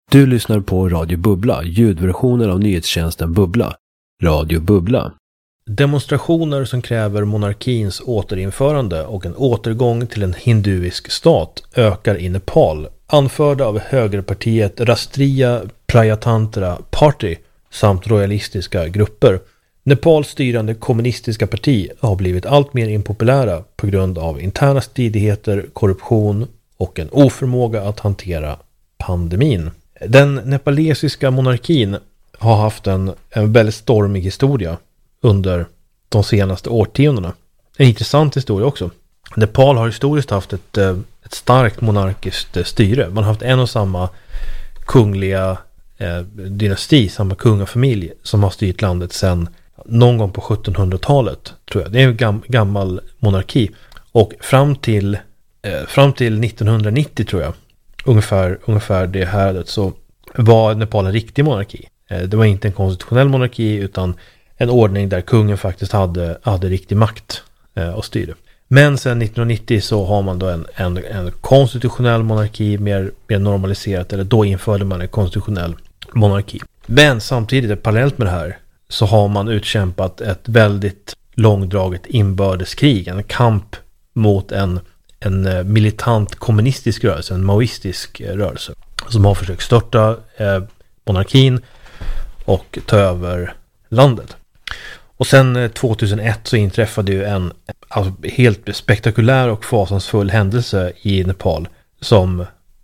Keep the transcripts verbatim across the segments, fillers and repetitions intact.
Du lyssnar på Radio Bubbla, ljudversionen av nyhetstjänsten Bubbla. Radio Bubbla. Demonstrationer som kräver monarkins återinförande och en återgång till en hinduisk stat ökar i Nepal, anförda av högerpartiet Rastriya Prajatantra Party samt royalistiska grupper. Nepals styrande kommunistiska parti har blivit allt mer impopulära på grund av interna stridigheter, korruption och en oförmåga att hantera pandemin. Den nepalesiska monarkin har haft en, en väldigt stormig historia under de senaste årtiondena. En intressant historia också. Nepal har historiskt haft ett, ett starkt monarkiskt styre. Man har haft en och samma kungliga eh, dynasti, samma kungafamilj som har styrt landet sedan någon gång på sjuttonhundratalet, tror jag. Det är en gam, gammal monarki. Och fram till, eh, fram till nittonhundranittio, tror jag, ungefär, ungefär det här, så var Nepal en riktig monarki. Eh, det var inte en konstitutionell monarki utan en ordning där kungen faktiskt hade, hade riktig makt eh, och styrde. Men sen nittonhundranittio så har man då en, en, en konstitutionell monarki mer, mer normaliserat, eller då införde man en konstitutionell monarki. Men samtidigt, parallellt med det här, så har man utkämpat ett väldigt långdraget inbördeskrig, en kamp mot en, en militant kommunistisk rörelse, en maoistisk rörelse, som har försökt störta eh, monarkin och ta över landet. Och sen tjugohundraett så inträffade ju en alltså, helt spektakulär och fasansfull händelse i Nepal som,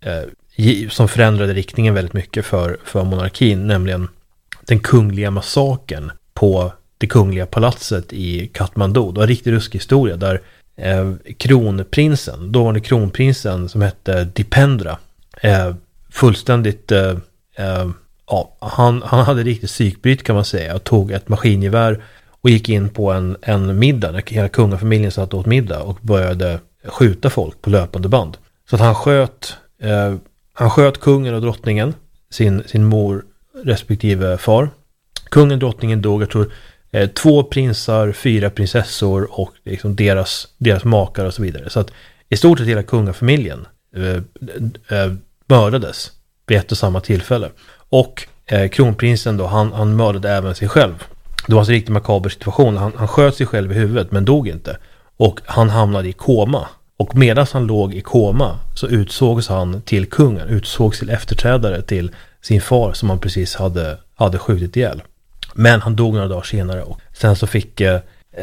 eh, som förändrade riktningen väldigt mycket för, för monarkin, nämligen den kungliga massakern på det kungliga palatset i Kathmandu. Det var en riktigt ruskig historia där eh, kronprinsen, då var det kronprinsen som hette Dipendra, eh, fullständigt eh, eh, ja, han, han hade riktigt psykbryt kan man säga, och tog ett maskingevär och gick in på en, en middag när hela kungafamiljen satt åt middag och började skjuta folk på löpande band. Så att han sköt eh, han sköt kungen och drottningen, sin, sin mor respektive far. Kungen och drottningen dog, jag tror eh, två prinsar, fyra prinsessor och liksom deras, deras makar och så vidare. Så att i stort sett hela kungafamiljen eh, eh, mördades vid ett och samma tillfälle. Och eh, kronprinsen då, han, han mördade även sig själv. Det var en riktigt makaber situation. Han, han sköt sig själv i huvudet men dog inte. Och han hamnade i koma. Och medan han låg i koma så utsågs han till kungen, utsågs till efterträdare till sin far som han precis hade, hade skjutit ihjäl. Men han dog några dagar senare. Och sen så fick eh,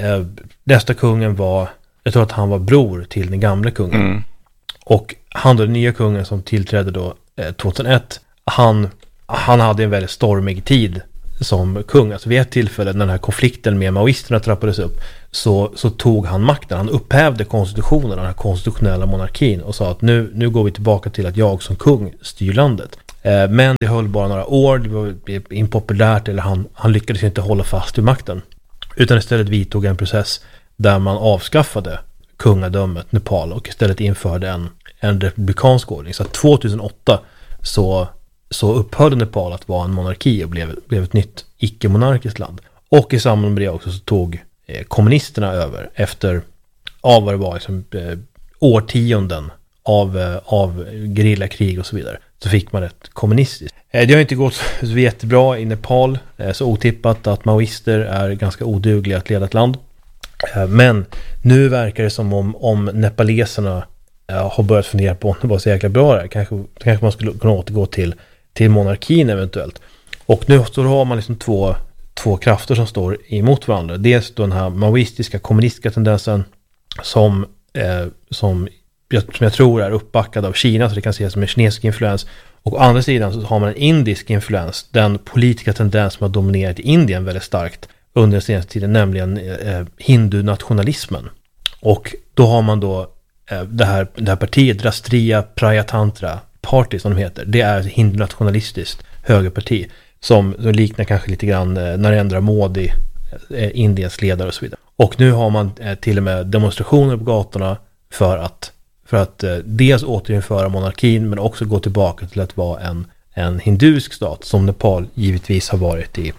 nästa kungen var, jag tror att han var bror till den gamla kungen. Mm. Och han då, den nya kungen som tillträdde då eh, tjugohundraett, han, han hade en väldigt stormig tid som kung. Alltså vid ett tillfälle när den här konflikten med maoisterna trappades upp så, så tog han makten. Han upphävde konstitutionen, den här konstitutionella monarkin, och sa att nu, nu går vi tillbaka till att jag som kung styr landet. Eh, men det höll bara några år, det var impopulärt, eller han, han lyckades inte hålla fast vid makten. Utan istället vidtog en process där man avskaffade kungadömet Nepal och istället införde en, en republikansk ordning. Så att tjugohundraåtta så så upphörde Nepal att vara en monarki och blev, blev ett nytt icke-monarkiskt land. Och i samband med det också så tog eh, kommunisterna över efter av vad det var liksom, eh, årtionden av, eh, av gerillakrig och så vidare. Så fick man ett kommunistiskt. Eh, det har inte gått så jättebra i Nepal. Eh, så otippat att maoister är ganska odugliga att leda ett land. Eh, men nu verkar det som om, om nepaleserna eh, har börjat fundera på om det var så jäkla bra där. Kanske, kanske man skulle kunna återgå till till monarkin eventuellt. Och nu så har man liksom två, två krafter som står emot varandra. Dels då den här maoistiska, kommunistiska tendensen som, eh, som, jag, som jag tror är uppbackad av Kina, så det kan ses som en kinesisk influens. Och å andra sidan så har man en indisk influens, den politiska tendens som har dominerat i Indien väldigt starkt under den senaste tiden, nämligen eh, hindu-nationalismen. Och då har man då eh, det, här, det här partiet, Rastriya Prajatantra Party som de heter. Det är ett hindu-nationalistiskt högerparti som, som liknar kanske lite grann eh, Narendra Modi, eh, Indiens ledare och så vidare. Och nu har man eh, till och med demonstrationer på gatorna för att, för att eh, dels återinföra monarkin men också gå tillbaka till att vara en, en hinduisk stat som Nepal givetvis har varit i,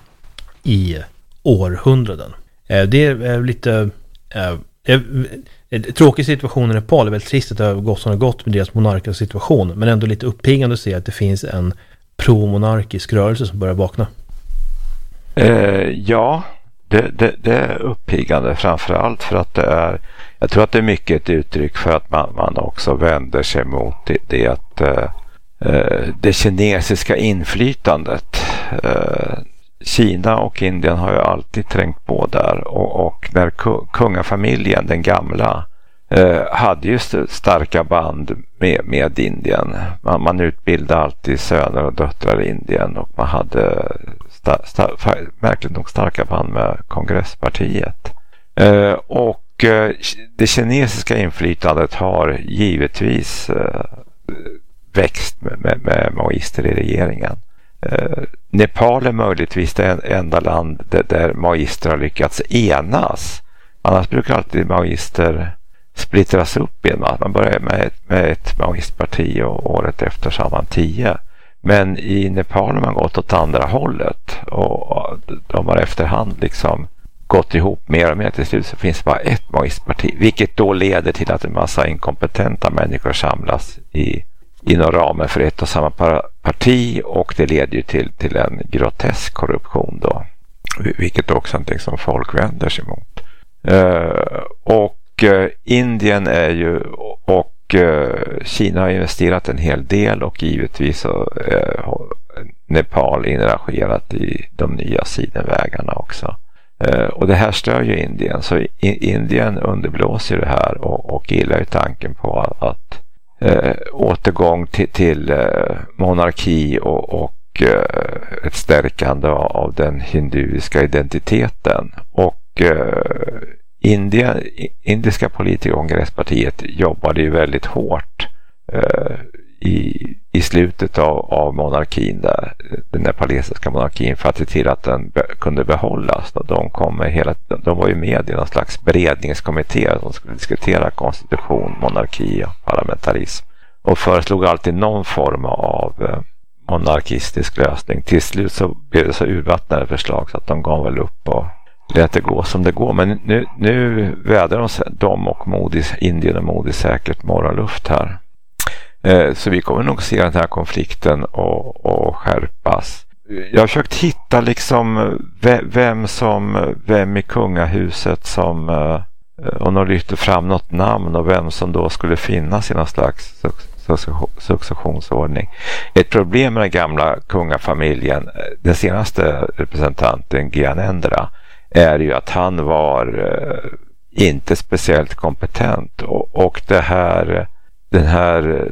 i århundraden. Eh, det är lite eh, en tråkig situation i Nepal. Det är väldigt trist att det har gått som det har gått med deras monarkiska situation, men ändå lite uppiggande att se att det finns en pro-monarkisk rörelse som börjar vakna? Eh, ja, det, det, det är uppiggande, framförallt för att det är, jag tror att det är mycket ett uttryck för att man, man också vänder sig mot det, det att eh, det kinesiska inflytandet. Eh, Kina och Indien har ju alltid trängt på där, och, och när kungafamiljen, den gamla, eh, hade ju starka band med, med Indien. Man, man utbildade alltid söner och döttrar i Indien, och man hade sta, sta, märkligt nog starka band med kongresspartiet. Eh, och eh, det kinesiska inflytandet har givetvis eh, växt med, med, med maoister i regeringen. Eh, Nepal är möjligtvis det enda land där, där maoister har lyckats enas. Annars brukar alltid maoister splittras upp igen. Man börjar med ett, med ett maoistparti och året efter så har man tio. Men i Nepal har man gått åt andra hållet, och de har efterhand liksom gått ihop mer och mer. Till slut så finns det bara ett maoistparti, vilket då leder till att en massa inkompetenta människor samlas i inom ramen för ett och samma parti, och det leder ju till, till en grotesk korruption då, vilket också är någonting som folk vänder sig mot. Uh, och uh, Indien är ju, och uh, Kina har investerat en hel del, och givetvis så uh, Nepal engagerat i de nya sidenvägarna också. Uh, och det här stör ju Indien, så i, Indien underblåser det här, och, och gillar ju tanken på att, att Eh, återgång till, till eh, monarki och, och eh, ett stärkande av, av den hinduiska identiteten. Och eh, Indien, indiska politiker och kongresspartiet jobbade ju väldigt hårt eh, i, i slutet av, av monarkin där, den nepalesiska monarkin, för att se till att den be, kunde behållas. De, kom med hela, de var ju med i någon slags beredningskommitté som skulle diskutera konstitution, monarki och parlamentarism, och föreslog alltid någon form av eh, monarkistisk lösning. Till slut så blev det så urvattnade förslag så att de gav väl upp och lät det gå som det går. Men nu, nu vädrar de, de och Modi, Indien och Modi säkert morgonluft här. Så vi kommer nog se den här konflikten och, och skärpas. Jag har försökt hitta liksom vem som vem i kungahuset som, om de lyfter fram något namn, och vem som då skulle finnas i någon slags successionsordning. Ett problem med den gamla kungafamiljen, den senaste representanten Gyanendra, är ju att han var inte speciellt kompetent, och, och det här den här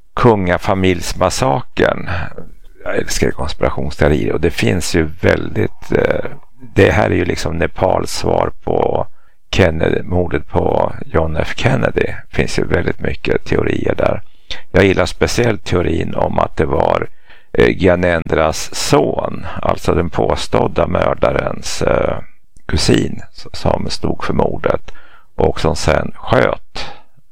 kungafamiljsmassakern, jag älskar konspirationsteorier, och det finns ju väldigt, det här är ju liksom Nepals svar på Kennedy, mordet på John F. Kennedy. Det finns ju väldigt mycket teorier där. Jag gillar speciellt teorin om att det var Gyanendras son, alltså den påstådda mördarens kusin, som stod för mordet, och som sen sköt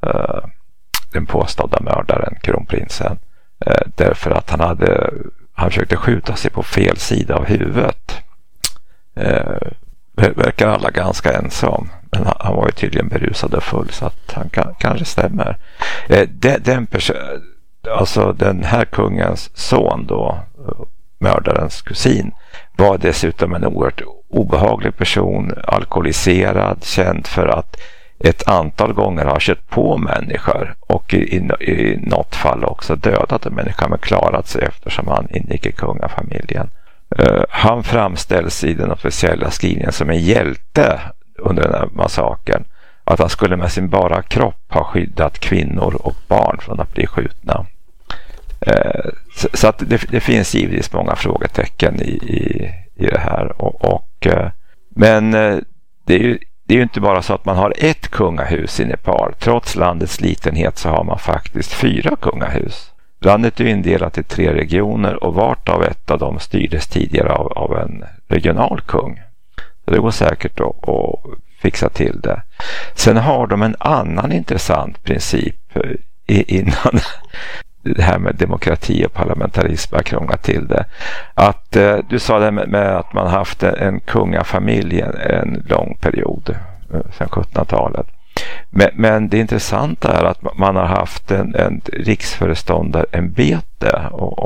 den påstådda mördaren, kronprinsen, eh, därför att han hade han försökte skjuta sig på fel sida av huvudet. Eh, verkar alla ganska ensam, men han, han var ju tydligen berusad och full, så att han kan, kanske stämmer. Eh, de, den, perso- alltså den här kungens son då, mördarens kusin, var dessutom en oerhört obehaglig person, alkoholiserad, känd för att ett antal gånger har kört på människor, och i, i, i något fall också dödat en människa, men klarat sig eftersom han ingick i kungafamiljen. Uh, han framställs i den officiella skrivningen som en hjälte under den här massakern, att han skulle med sin bara kropp ha skyddat kvinnor och barn från att bli skjutna. Uh, så, så att det, det finns givetvis många frågetecken i, i, i det här, och, och uh, men uh, det är ju Det är ju inte bara så att man har ett kungahus i Nepal. Trots landets litenhet så har man faktiskt fyra kungahus. Landet är indelat i tre regioner, och vart av ett av dem styrdes tidigare av, av en regional kung. Så det går säkert då att fixa till det. Sen har de en annan intressant princip innan det här med demokrati och parlamentarism har krånglat till det. Att eh, du sa det med, med att man haft en, en kungafamilj en, en lång period eh, sedan sjuttonhundratalet. Men, men det intressanta är att man har haft en, en riksföreståndarämbete och, och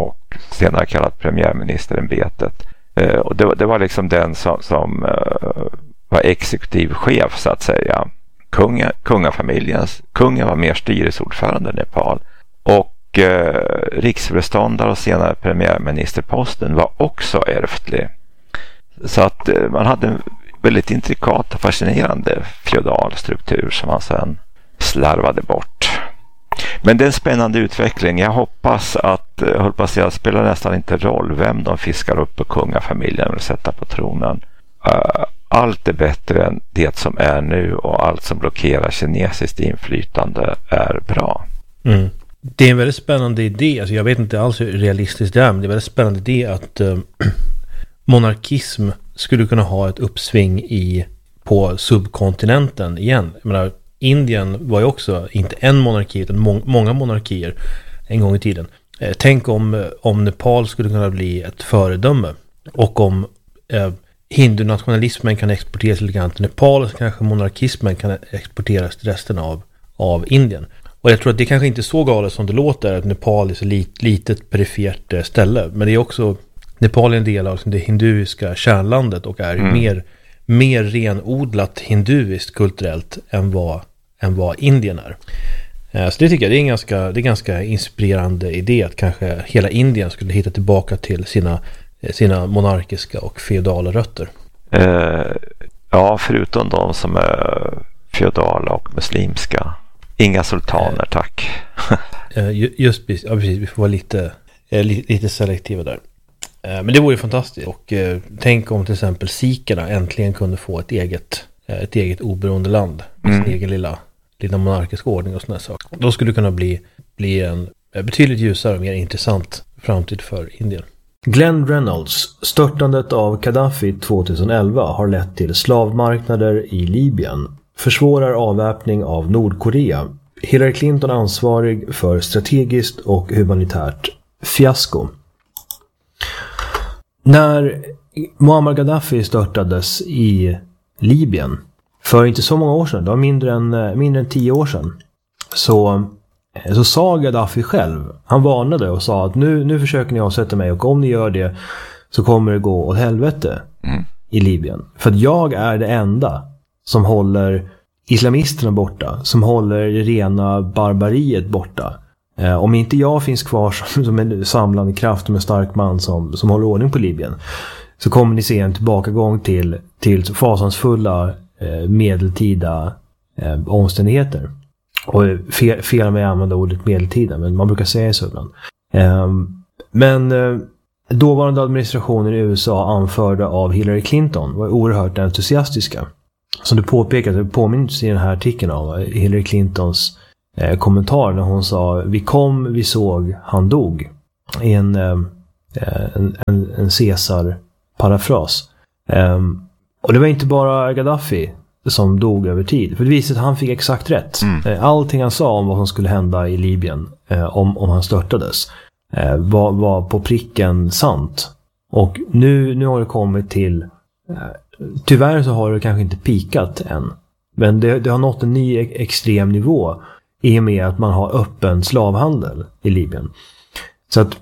senare kallat premiärministerämbetet. Eh, och det, det var liksom den som, som eh, var exekutiv chef så att säga. Kunga, kungafamiljens, kungen var mer styrelseordförande i Nepal. Och eh, riksföreståndare och senare premiärministerposten var också ärftlig. Så att eh, man hade en väldigt intrikat och fascinerande feodal struktur som man sedan slarvade bort. Men det är en spännande utveckling. Jag hoppas att, jag hoppas jag spelar nästan inte roll vem de fiskar upp på kungafamiljen och sätta på tronen. Uh, allt är bättre än det som är nu och allt som blockerar kinesiskt inflytande är bra. Mm. Det är en väldigt spännande idé. Alltså jag vet inte alls hur realistiskt det är, men det är en väldigt spännande idé att uh, monarkism skulle kunna ha ett uppsving i, på subkontinenten igen. Jag menar, Indien var ju också inte en monarki utan må- många monarkier en gång i tiden. Eh, tänk om, om Nepal skulle kunna bli ett föredöme och om eh, hindunationalismen kan exporteras lite grann till Nepal, så kanske monarkismen kan exporteras till resten av, av Indien. Och jag tror att det kanske inte är så galet som det låter att Nepal är så lit, litet perifert eh, ställe, men det är också Nepal är en del av det hinduiska kärnlandet och är mm. mer, mer renodlat hinduiskt kulturellt än vad, än vad Indien är. Så det tycker jag det är en ganska, det är en ganska inspirerande idé att kanske hela Indien skulle hitta tillbaka till sina, sina monarkiska och feodala rötter. Eh, ja, förutom de som är feodala och muslimska. Inga sultaner, eh, tack. just ja, precis, vi får vara lite, lite selektiva där. Men det vore ju fantastiskt. Och eh, tänk om till exempel sikherna äntligen kunde få ett eget, ett eget oberoende land med sin mm. egen lilla, lilla monarkiska ordning och sådana saker. Då skulle det kunna bli, bli en betydligt ljusare och mer intressant framtid för Indien. Glenn Reynolds, störtandet av Gaddafi tjugoelva har lett till slavmarknader i Libyen, försvårar avväpning av Nordkorea, Hillary Clinton ansvarig för strategiskt och humanitärt fiasko. När Muammar Gaddafi störtades i Libyen för inte så många år sedan, det var mindre än, mindre än tio år sedan, så, så sa Gaddafi själv, han varnade och sa att nu, nu försöker ni avsätta mig och om ni gör det så kommer det gå åt helvete mm. i Libyen. För att jag är det enda som håller islamisterna borta, som håller det rena barbariet borta. Eh, om inte jag finns kvar som, som en samlande kraft och en stark man som, som håller ordning på Libyen, så kommer ni se en tillbakagång till, till fasansfulla eh, medeltida eh, omständigheter. Och fel, fel med att använda ordet medeltida, men man brukar säga så ibland. Eh, men eh, dåvarande administrationen i U S A anförda av Hillary Clinton var oerhört entusiastiska. Som du påpekade, påminns i den här artikeln av Hillary Clintons eh, kommentar när hon sa vi kom, vi såg, han dog. I en, eh, en, en, en Caesar-parafras. Eh, och det var inte bara Gaddafi som dog över tid. För det visade att han fick exakt rätt. Mm. Eh, allting han sa om vad som skulle hända i Libyen eh, om, om han störtades eh, var, var på pricken sant. Och nu, nu har det kommit till... Eh, Tyvärr så har det kanske inte pikat än. Men det, det har nått en ny extrem nivå i och med att man har öppen slavhandel i Libyen. Så att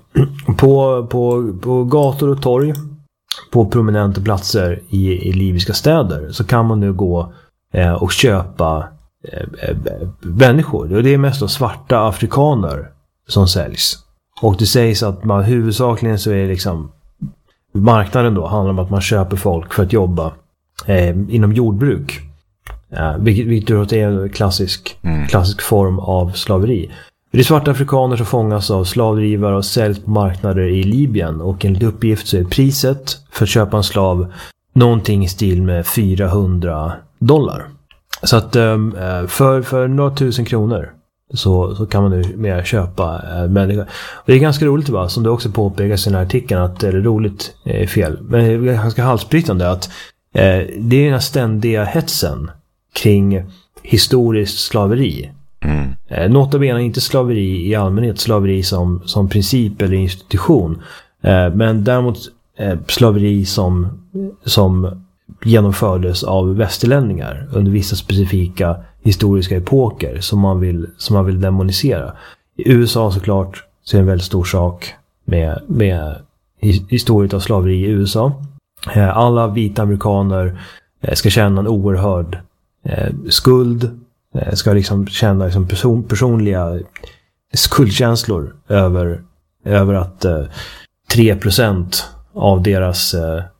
på, på, på gator och torg, på prominenta platser i, i libyska städer, så kan man nu gå eh, och köpa eh, eh, människor. Och det är mest då svarta afrikaner som säljs. Och det sägs att man huvudsakligen så är liksom marknaden då handlar om att man köper folk för att jobba eh, inom jordbruk. Eh, vilket, vilket är en klassisk, mm. klassisk form av slaveri. Det är svarta afrikaner som fångas av slavdrivare och säljs på marknader i Libyen. Och enligt uppgift så är priset för att köpa en slav någonting i stil med fyrahundra dollar. Så att eh, för, för några tusen kronor Så, så kan man nu mer köpa äh, människor. Och det är ganska roligt, va? Som det också påpekas i den här artikeln, att det är roligt är fel. Men det är ganska halsbrytande att eh, det är den här ständiga hetsen kring historiskt slaveri. Mm. Eh, notabene inte slaveri i allmänhet, slaveri som, som princip eller institution. Eh, men däremot eh, slaveri som, som genomfördes av västerlänningar under vissa specifika historiska epoker som man vill, som man vill demonisera. I U S A såklart så är det en väldigt stor sak. med, med historien av slaveri i U S A. Alla vita amerikaner ska känna en oerhörd skuld, ska liksom känna liksom person, personliga skuldkänslor över, över att tre procent av deras,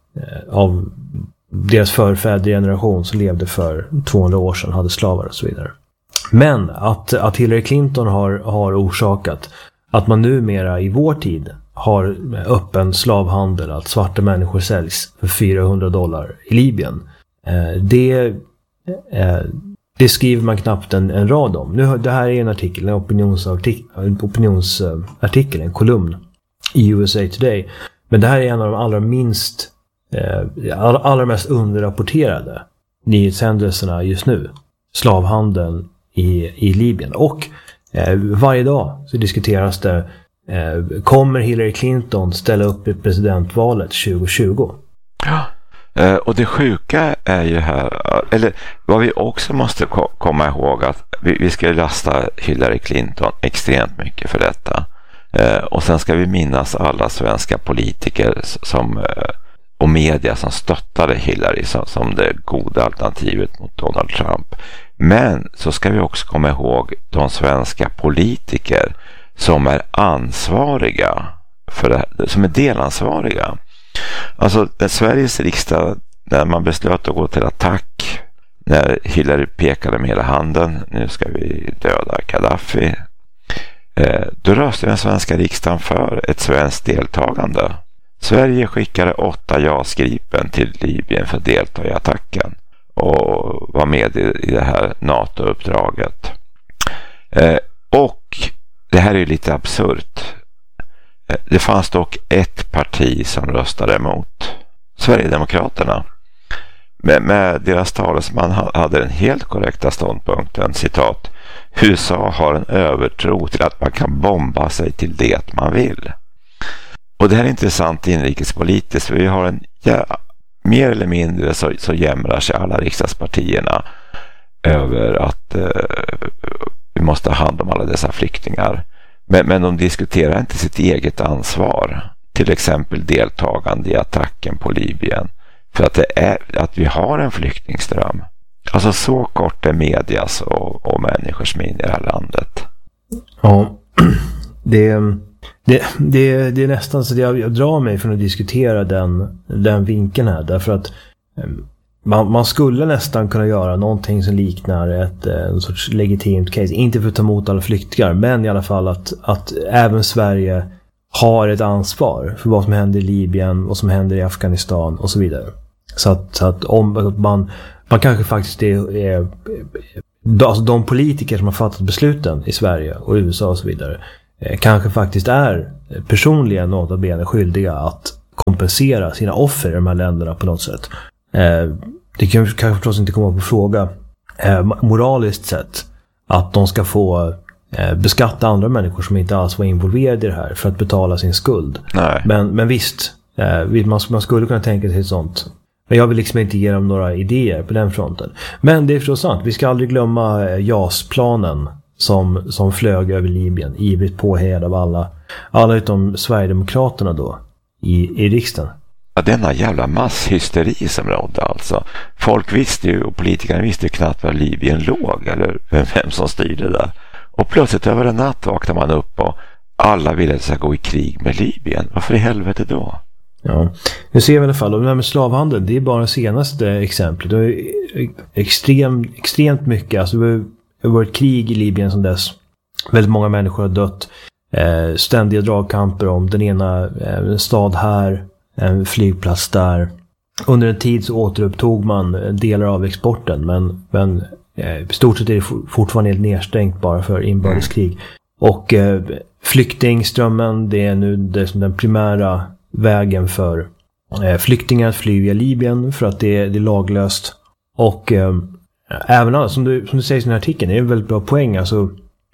av deras förfädergeneration som levde för tvåhundra år sedan hade slavar och så vidare. Men att, att Hillary Clinton har, har orsakat att man numera i vår tid har öppen slavhandel, att svarta människor säljs för fyrahundra dollar i Libyen. Eh, det, eh, det skriver man knappt en, en rad om. Nu, det här är en artikel, en opinionsartikel, en opinionsartikel, en kolumn i U S A Today. Men det här är en av de allra minst, eh, all, allra mest underrapporterade nyhetshändelserna just nu. Slavhandeln i, i Libyen. Och eh, varje dag så diskuteras det, eh, kommer Hillary Clinton ställa upp i presidentvalet tjugo tjugo? Ja, eh, och det sjuka är ju här, eller vad vi också måste ko- komma ihåg, att vi, vi ska lasta Hillary Clinton extremt mycket för detta. Eh, och sen ska vi minnas alla svenska politiker som, eh, och media som stöttade Hillary som, som det goda alternativet mot Donald Trump. Men så ska vi också komma ihåg de svenska politiker som är ansvariga för det här, som är delansvariga. Alltså när Sveriges riksdag, när man beslöt att gå till attack, när Hillary pekade med hela handen, nu ska vi döda Gaddafi, eh, då röstade den svenska riksdagen för ett svenskt deltagande. Sverige skickade åtta JAS Gripen till Libyen för att delta i attacken och var med i, i det här NATO-uppdraget. Eh, och det här är ju lite absurt. Eh, det fanns dock ett parti som röstade emot, Sverigedemokraterna. Med, med deras talesman hade den helt korrekta ståndpunkten, citat: U S A har en övertro till att man kan bomba sig till det man vill. Och det här är intressant inrikespolitiskt, för vi har en, ja, mer eller mindre så, så jämrar sig alla riksdagspartierna över att eh, vi måste ha hand om alla dessa flyktingar. Men, men de diskuterar inte sitt eget ansvar, till exempel deltagande i attacken på Libyen, för att, det är, att vi har en flyktingström. Alltså så kort är medias och, och människors min i det här landet. Ja, det Det, det, det är nästan så att jag, jag drar mig från att diskutera den, den vinkeln här. Därför att man, man skulle nästan kunna göra någonting som liknar ett en sorts legitimt case. Inte för att ta emot alla flyktingar, men i alla fall att, att även Sverige har ett ansvar för vad som händer i Libyen, vad som händer i Afghanistan och så vidare. Så att, så att om att man, man kanske faktiskt är, är alltså de politiker som har fattat besluten i Sverige och U S A och så vidare kanske faktiskt är personligen något av benen skyldiga att kompensera sina offer i de här länderna på något sätt. Det kan kanske förstås inte komma på fråga moraliskt sett att de ska få beskatta andra människor som inte alls var involverade i det här för att betala sin skuld. Nej. Men, men visst, man, man skulle kunna tänka sig ett sånt. Men jag vill liksom inte ge dem några idéer på den fronten. Men det är förstås sant. Vi ska aldrig glömma JAS-planen som, som flög över Libyen, ivrigt påhejad av alla, alla utom Sverigedemokraterna då i, i riksdagen. Ja, denna jävla masshysteri som rådde alltså. Folk visste ju, och politikerna visste ju knappt var Libyen låg eller vem, vem som styrde där. Och plötsligt över en natt vaknade man upp och alla ville att det ska gå i krig med Libyen. Varför i helvete då? Ja, nu ser vi i alla fall, och det här med slavhandel, det är bara det senaste exemplet. Det är extrem, extremt mycket, alltså det har varit krig i Libyen sedan dess. Väldigt många människor har dött. Eh, ständiga dragkamper om den ena eh, stad här, en flygplats där. Under en tid så återupptog man delar av exporten, men, men eh, i stort sett är det fortfarande helt nedstängt bara för inbördeskrig. Och eh, flyktingströmmen, det är nu det som den primära vägen för eh, flyktingar att fly via Libyen för att det är, det är laglöst. Och eh, även som du, som du säger i den här artikeln, det är en väldigt bra poäng. Alltså,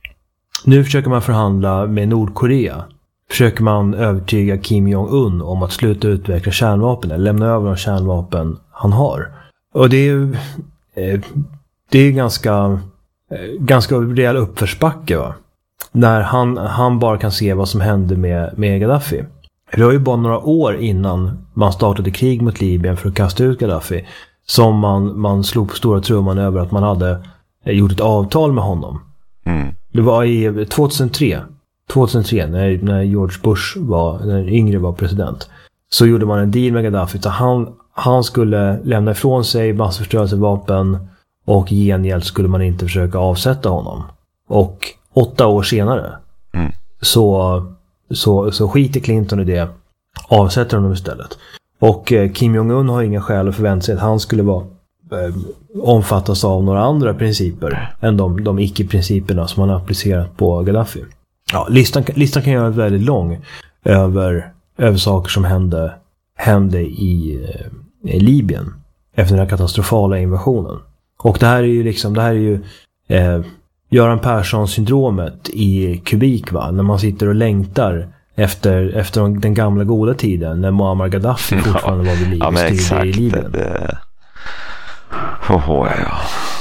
nu försöker man förhandla med Nordkorea. Försöker man övertyga Kim Jong-Un om att sluta utveckla kärnvapen eller lämna över de kärnvapen han har. Och det är ju eh, det är ganska eh, ganska rejäl uppförsbacke, va? när han, han bara kan se vad som hände med, med Gaddafi. Det var ju bara några år innan man startade krig mot Libyen för att kasta ut Gaddafi som man, man slog på stora trumman över att man hade gjort ett avtal med honom. Mm. Det var i tjugohundratre, tjugohundratre när, när George Bush var, när yngre var president, så gjorde man en deal med Gaddafi. Så han, han skulle lämna ifrån sig massförstörelsevapen och i gengäld skulle man inte försöka avsätta honom. Och åtta år senare mm. så, så, så skiter Clinton i det, avsätter honom istället. Och eh, Kim Jong-Un har inga skäl att förvänta sig att han skulle vara eh, omfattas av några andra principer än de, de icke-principerna som man har applicerat på Gaddafi. Ja, listan, listan kan göra väldigt lång över, över saker som hände, hände i, eh, i Libyen efter den här katastrofala invasionen. Och det här är ju liksom, det här är ju eh, Göran Persson-syndromet i kubik, va? När man sitter och längtar efter, efter den gamla goda tiden när Muammar Gaddafi fortfarande var vid liv och ja, styrde i Libyen. Det... Oh, oh, ja.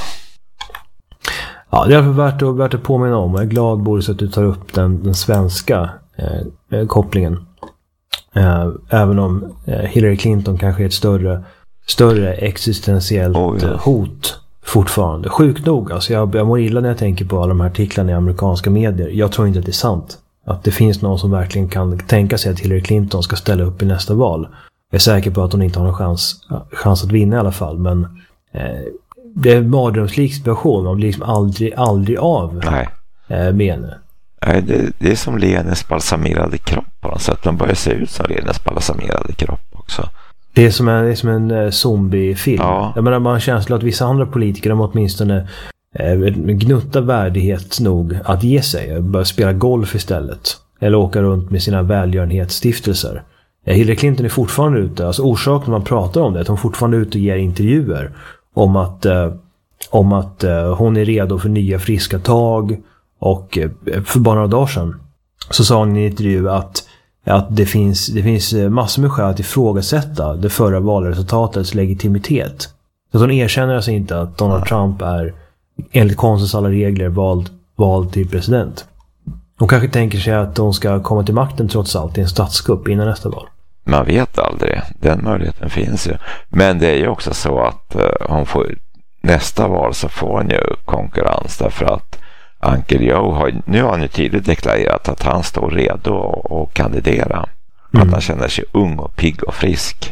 Ja, det är värt att, värt att påminna om. Jag är glad, Boris, att du tar upp den, den svenska eh, kopplingen. Eh, även om eh, Hillary Clinton kanske är ett större, större existentiellt oh, ja. hot fortfarande. Sjukt nog. Alltså jag, jag mår illa när jag tänker på alla de här artiklarna i amerikanska medier. Jag tror inte att det är sant. Att det finns någon som verkligen kan tänka sig att Hillary Clinton ska ställa upp i nästa val. Jag är säker på att hon inte har någon chans, chans att vinna i alla fall. Men eh, det är en mardrömslik situation. Man blir liksom aldrig, aldrig av Nej. Eh, med henne. Nej, det, det är som Lenes balsamerade kropp på något sätt. De börjar se ut som Lenes balsamerade kropp också. Det är som en, det är som en uh, zombiefilm. Ja. Jag menar, man har känslan att vissa andra politiker de åtminstone eh, gnutta värdighet nog att ge sig. Börja spela golf istället. Eller åka runt med sina välgörenhetsstiftelser. Eh, Hillary Clinton är fortfarande ute. Alltså orsaken man pratar om det är att hon fortfarande är ute och ger intervjuer om att, eh, om att eh, hon är redo för nya friska tag. Och eh, för bara några dagar sedan så sa hon i en intervju att att det finns, det finns massor med skäl att ifrågasätta det förra valresultatets legitimitet. Så att hon erkänner alltså inte att Donald Trump är enligt konstens alla regler vald, vald till president. Hon kanske tänker sig att hon ska komma till makten trots allt i en statskupp innan nästa val. Man vet aldrig. Den möjligheten finns ju. Men det är ju också så att uh, hon får, nästa val så får hon ju konkurrens därför att Uncle Joe har, nu har han ju tydligt deklarerat att han står redo att kandidera. Mm. Att han känner sig ung och pigg och frisk.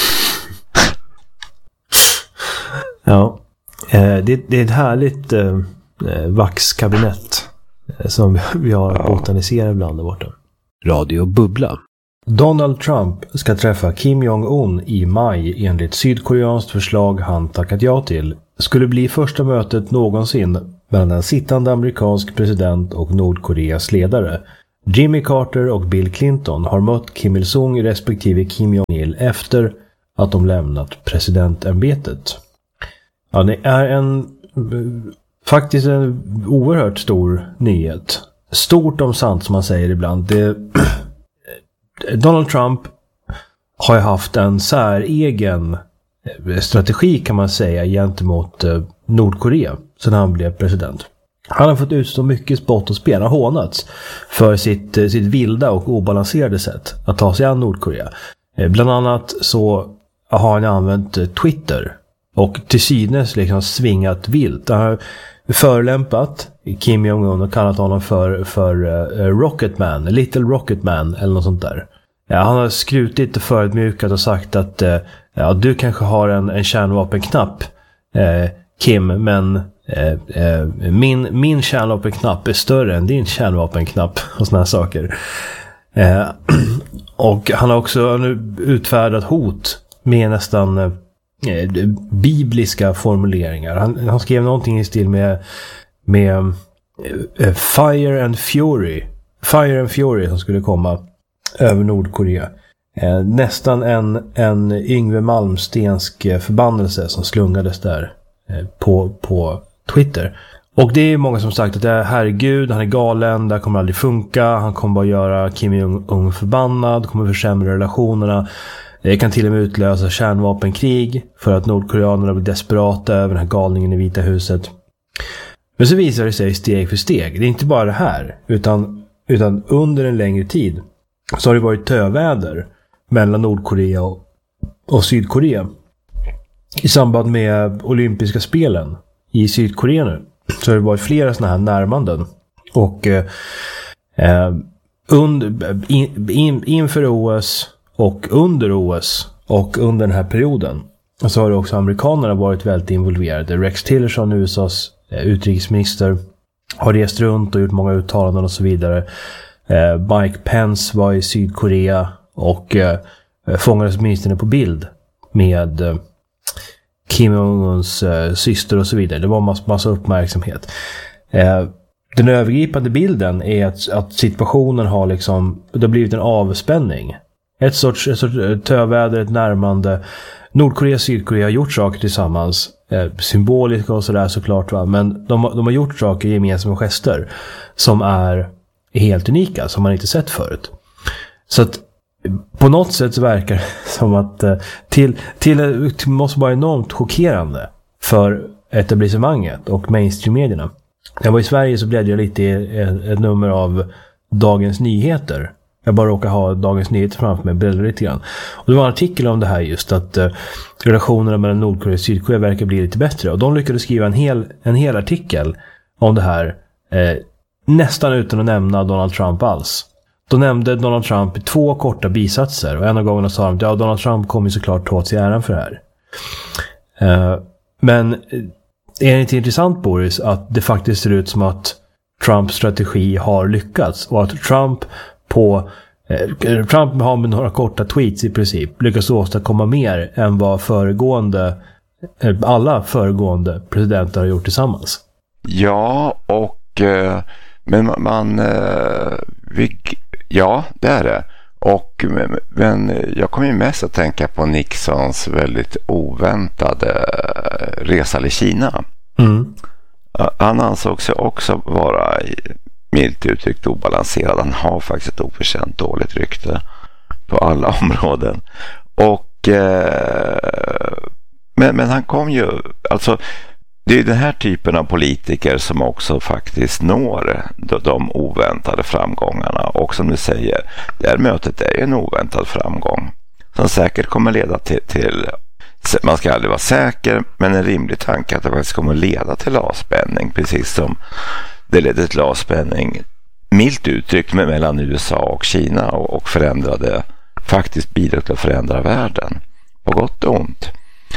Ja, eh, det, det är ett härligt eh, vaxkabinett eh, som vi har ja. botaniserat ibland där borta. Radio Bubbla. Donald Trump ska träffa Kim Jong-Un i maj enligt sydkoreanskt förslag han tackat ja till. Skulle bli första mötet någonsin mellan en sittande amerikansk president och Nordkoreas ledare. Jimmy Carter och Bill Clinton har mött Kim Il-sung respektive Kim Jong-il efter att de lämnat presidentämbetet. Ja, det är en faktiskt en oerhört stor nyhet. Stort om sant som man säger ibland. Det, Donald Trump har ju haft en säregen strategi kan man säga gentemot Nordkorea sedan han blev president. Han har fått utstå mycket spott och spel och hånats för sitt, sitt vilda och obalanserade sätt att ta sig an Nordkorea. Bland annat så har han använt Twitter och till synes liksom svingat vilt. Han har förelämpat Kim Jong-un och kallat honom för, för uh, Rocketman, Little Rocketman eller något sånt där. Ja, han har skrutit och förödmjukat och sagt att uh, ja, du kanske har en, en kärnvapenknapp uh, Kim, men uh, uh, min, min kärnvapenknapp är större än din kärnvapenknapp och såna här saker. Uh, och han har också nu utfärdat hot med nästan uh, bibliska formuleringar. Han, han skrev någonting i stil med med uh, Fire and Fury Fire and Fury som skulle komma över Nordkorea. Uh, nästan en, en Yngve Malmstensk förbannelse som slungades där uh, på, på Twitter. Och det är många som sagt att det är herregud, han är galen, det här kommer aldrig funka, han kommer bara göra Kim Jong-un förbannad, kommer försämra relationerna. Det kan till och med utlösa kärnvapenkrig för att nordkoreanerna blir desperata över den här galningen i Vita huset. Men så visar det sig steg för steg. Det är inte bara det här, utan, utan under en längre tid så har det varit töväder mellan Nordkorea och, och Sydkorea. I samband med olympiska spelen i Sydkorea nu så har det varit flera sådana här närmanden. Och eh, under, in, in, inför O S och under O S och under den här perioden så har det också amerikanerna varit väldigt involverade. Rex Tillerson, U S A:s eh, utrikesminister, har rest runt och gjort många uttalanden och så vidare. Eh, Mike Pence var i Sydkorea och eh, fångades ministern på bild med eh, Kim Jong-uns eh, syster och så vidare. Det var massa, massa uppmärksamhet. Eh, den övergripande bilden är att, att situationen har liksom, det har blivit en avspänning. Ett sorts, ett sorts töväder, ett närmande. Nordkorea och Sydkorea har gjort saker tillsammans. Eh, symboliska och sådär såklart. Va? Men de, de har gjort saker, gemensamma gester, som är helt unika, som man inte sett förut. Så att på något sätt så verkar det som att eh, till, till, till måste vara enormt chockerande för etablissemanget och mainstream-medierna. Jag var i Sverige så blev jag lite i ett, ett nummer av Dagens Nyheter. Jag bara råkar ha Dagens Nyheter framför mig, bläddrar lite grann. Och det var en artikel om det här just, att eh, relationerna mellan Nordkorea och Sydkorea verkar bli lite bättre. Och de lyckades skriva en hel, en hel artikel om det här eh, nästan utan att nämna Donald Trump alls. Då nämnde Donald Trump två korta bisatser, och en av gångerna sa de att ja, Donald Trump kommer såklart ta åt sig äran för det här. Eh, men är det inte intressant, Boris, att det faktiskt ser ut som att Trumps strategi har lyckats, och att Trump på eh, Trump har med några korta tweets i princip lyckats åstadkomma mer än vad föregående eh, alla föregående presidenter har gjort tillsammans. Ja, och eh, men man, man eh, vi, ja, det är det. Och, men, men jag kommer ju mest att tänka på Nixons väldigt oväntade resa till Kina. Mm. Han ansåg sig också vara milt uttryckt obalanserad. Han har faktiskt ett oförtjänt dåligt rykte på alla områden. Och eh, men, men han kom ju, alltså det är den här typen av politiker som också faktiskt når de, de oväntade framgångarna. Och som du säger, det här mötet är ju en oväntad framgång som säkert kommer leda till, till, man ska aldrig vara säker, men en rimlig tanke att det faktiskt kommer leda till avspänning, precis som det ledde till avspänning milt uttryckt med mellan U S A och Kina, och, och förändrade, faktiskt bidrog till att förändra världen på gott och ont.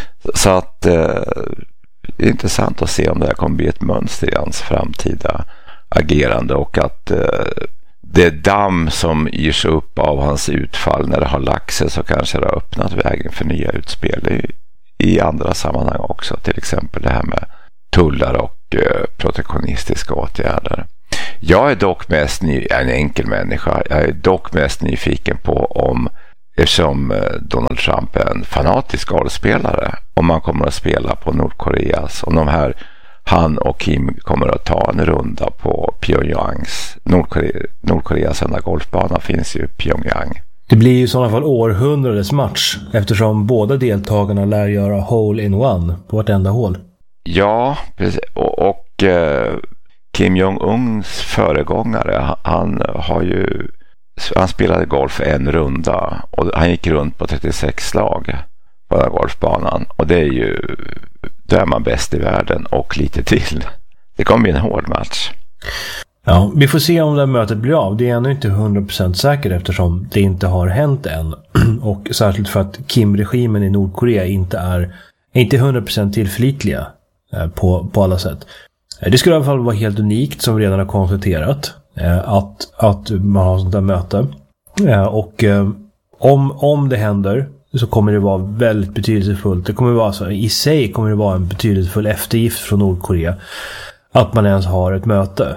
Så att eh, det är intressant att se om det här kommer bli ett mönster i hans framtida agerande, och att eh, det damm som gyrs upp av hans utfall när det har lagt sig, så kanske det har öppnat vägen för nya utspel i, i andra sammanhang också, till exempel det här med tullar och eh, protektionistiska åtgärder. Jag är dock mest ny, en enkel människa, jag är dock mest nyfiken på om, eftersom Donald Trump är en fanatisk golfspelare, om man kommer att spela på Nordkoreas, om de här, han och Kim kommer att ta en runda på Pyongyangs, Nordkorea, Nordkoreas enda golfbana finns ju i Pyongyang. Det blir ju i sådana fall århundradets match, eftersom båda deltagarna lär göra hole in one på vartenda hål. Ja, precis. Och, och eh, Kim Jong-uns föregångare, han har ju han spelade golf en runda och han gick runt på trettiosex slag på den här golfbanan, och det är ju, då är man bäst i världen och lite till. Det kommer bli en hård match. Ja, vi får se om det här mötet blir av. Det är ännu inte hundra procent säkert eftersom det inte har hänt än, och särskilt för att Kim-regimen i Nordkorea inte är inte hundra procent tillförlitliga på, på alla sätt. Det skulle i alla fall vara helt unikt, som vi redan har konstaterat, att, att man har sånt där möte. Och om, om det händer så kommer det vara väldigt betydelsefullt. Det kommer vara så, i sig kommer det vara en betydelsefull eftergift från Nordkorea att man ens har ett möte.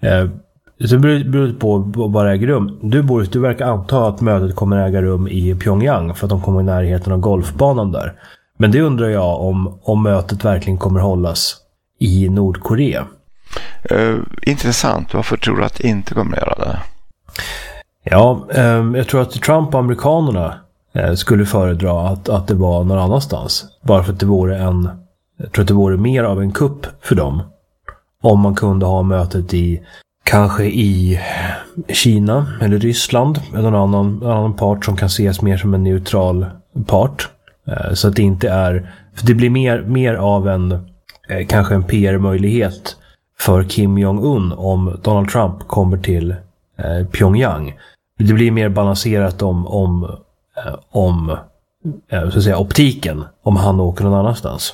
Det beror på vad det äger rum. Du, Boris, du verkar anta att mötet kommer äga rum i Pyongyang för att de kommer i närheten av golfbanan där. Men det undrar jag om, om mötet verkligen kommer hållas i Nordkorea. Uh, intressant. Varför tror du att det inte kommer att göra det? Ja, um, jag tror att Trump och amerikanerna uh, skulle föredra att, att det var någon annanstans. Bara för att det vore en, jag tror att det vore mer av en kupp för dem om man kunde ha mötet i kanske i Kina eller Ryssland eller någon annan, annan part som kan ses mer som en neutral part. Så att det inte är, för det blir mer, mer av en kanske en P R-möjlighet för Kim Jong-Un om Donald Trump kommer till eh, Pyongyang. Det blir mer balanserat om om, eh, om eh, så att säga, optiken om han åker någon annanstans.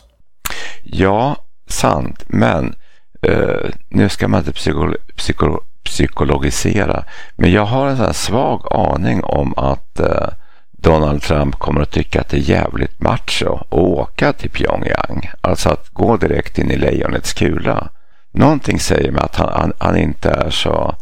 Ja, sant. Men eh, nu ska man inte psyko- psyko- psykologisera. Men jag har en sån här svag aning om att eh, Donald Trump kommer att tycka att det är jävligt macho att åka till Pyongyang. Alltså att gå direkt in i lejonets kula. Någonting säger mig att han, han, han inte är så...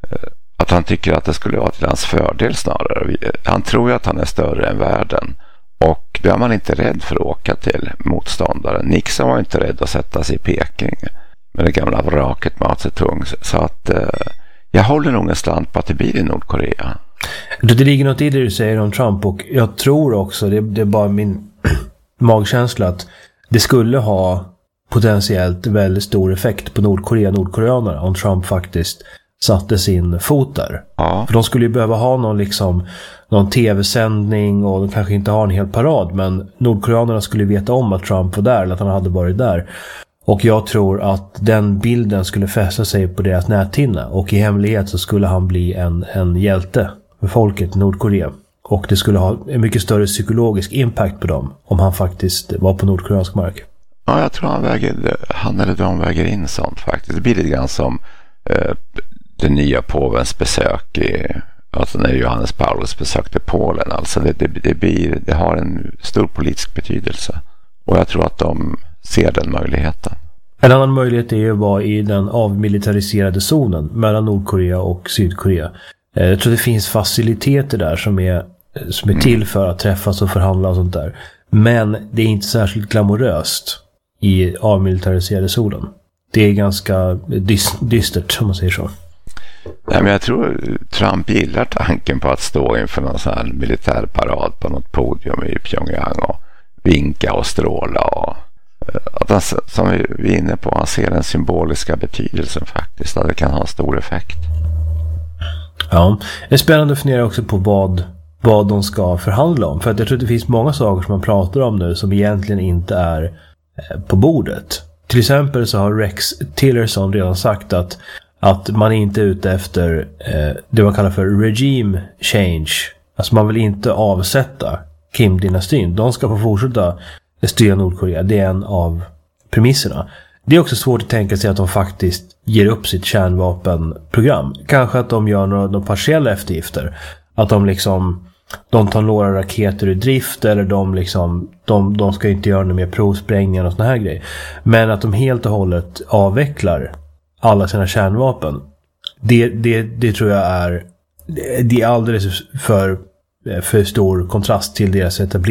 Att han tycker att det skulle vara till hans fördel snarare. Han tror ju att han är större än världen. Och då är man inte rädd för att åka till motståndaren. Nixon var inte rädd att sätta sig i Peking med det gamla vraket Mao Zedong. Så att eh, jag håller nog en slant på att det blir i Nordkorea. Det ligger något i det du säger om Trump, och jag tror också, det, det är bara min magkänsla, att det skulle ha potentiellt väldigt stor effekt på Nordkorea och nordkoreanerna om Trump faktiskt satte sin fot där. Ja. För de skulle ju behöva ha någon liksom någon tv-sändning, och de kanske inte har en hel parad, men nordkoreanerna skulle veta om att Trump var där eller att han hade varit där. Och jag tror att den bilden skulle fästa sig på deras näthinna, och i hemlighet så skulle han bli en, en hjälte för folket i Nordkorea. Och det skulle ha en mycket större psykologisk impact på dem om han faktiskt var på nordkoreansk mark. Ja, jag tror han, väger, han eller de väger in sånt faktiskt. Det blir lite grann som eh, den nya påvens besök i, alltså när Johannes Paulus besökte Polen. Alltså det, det, det, blir, det har en stor politisk betydelse. Och jag tror att de ser den möjligheten. En annan möjlighet är att vara i den avmilitariserade zonen mellan Nordkorea och Sydkorea. Jag tror det finns faciliteter där som är, som är till för att träffas och förhandla och sånt där. Men det är inte särskilt glamoröst i avmilitariserade zonen. Det är ganska dys- dystert, om man säger så. Nej, men jag tror Trump gillar tanken på att stå inför någon sån här militärparad på något podium i Pyongyang och vinka och stråla. Och, att han, som vi är inne på, han ser den symboliska betydelsen faktiskt, att det kan ha en stor effekt. Ja, det är spännande att fundera också på vad, vad de ska förhandla om. För att jag tror att det finns många saker som man pratar om nu som egentligen inte är på bordet. Till exempel så har Rex Tillerson redan sagt att, att man är inte ute efter eh, det man kallar för regime change. Alltså man vill inte avsätta Kim-dynastin. De ska få fortsätta styra Nordkorea. Det är en av premisserna. Det är också svårt att tänka sig att de faktiskt ger upp sitt kärnvapenprogram. Kanske att de gör några, några partiella eftergifter. Att de liksom de tar några raketer i drift, eller de liksom de, de ska inte göra några mer provsprängningar och såna här grejer. Men att de helt och hållet avvecklar alla sina kärnvapen. Det, det, det tror jag är det är alldeles för, för stor kontrast till deras etablering.